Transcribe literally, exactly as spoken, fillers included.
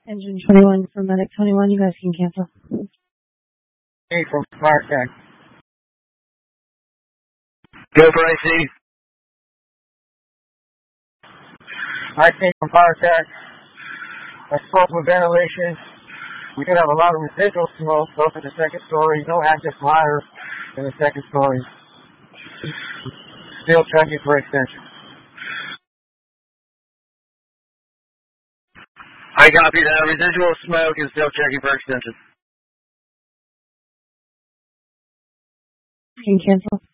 Engine twenty-one for Medic twenty-one, you guys can cancel. Hey, from Fire Tech. Go for A C. I came from Fire Tech. I spoke with ventilation. We did have a lot of residual smoke, both in the second story. No active fire in the second story. Still checking for extension. I copy that. Residual smoke and still checking for extension. You can cancel.